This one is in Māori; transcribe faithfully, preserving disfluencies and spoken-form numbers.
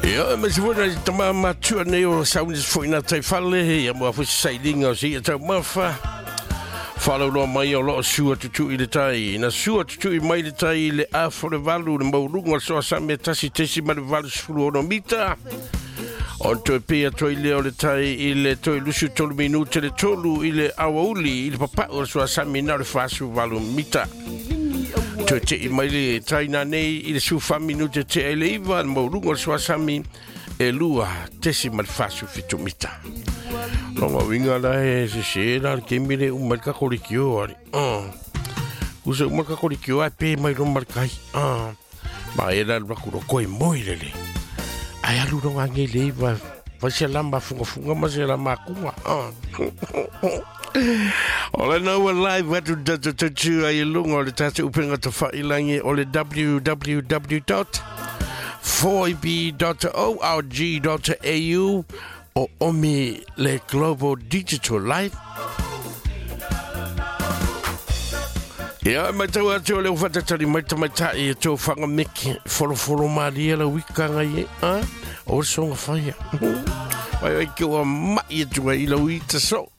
Ja, maar ze worden maar maar tu neo sounds voor na te vallen. Ja, maar voor sailing als je het mafa. Follow no mai o lo sua tu i le tai. Na sua tu i mai le tai le a for le valu le maurunga so sa me tasi tesi ma le valu sulu no mita. On to pe to ile o le tai ile to lusu tolu minute le tolu ile awauli ile papa o so sa me na le fasu valu mita. To te i mai le tai na nei ile su fa minute te ele iva le maurunga so sa me e lua tesi ma le fasu fitu mita. Longa winga la e se se la ke mire un marca corikio ari. Ah. Usa un marca corikio a pe mai ron marcai. Ah. Ma era el bakuro koi moirele. Ai alu ron ange le va va se lamba funga funga ma se la makuma. Ah. Ola no live what to to to to ai lungo le tata upenga to fa ilangi ole w w w dot four b dot org dot a u o omi le Global Digital Live. Ja, maar toen had je al over dat je met met je toe vangen mik voor voor maar die hele weekend je, ah, of zo'n van je. Maar ik wil maar je toe hele weekend zo.